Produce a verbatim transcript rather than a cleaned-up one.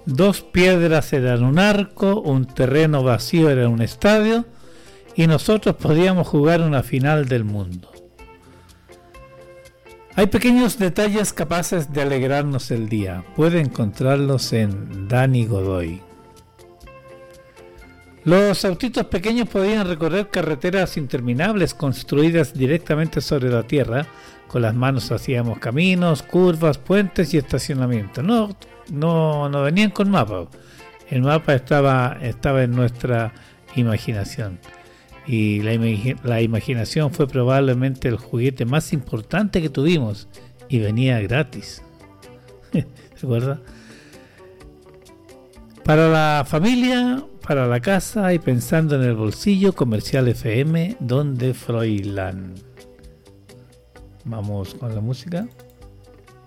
Dos piedras eran un arco, un terreno vacío era un estadio y nosotros podíamos jugar una final del mundo. Hay pequeños detalles capaces de alegrarnos el día. Puede encontrarlos en Dani Godoy. Los autitos pequeños podían recorrer carreteras interminables construidas directamente sobre la tierra. Con las manos hacíamos caminos, curvas, puentes y estacionamientos. No, no, no venían con mapa. El mapa estaba, estaba en nuestra imaginación. Y la, imag- la imaginación fue probablemente el juguete más importante que tuvimos. Y venía gratis. ¿Se acuerda? Para la familia, para la casa y pensando en el bolsillo, Comercial F M, donde Froilán. Vamos con la música.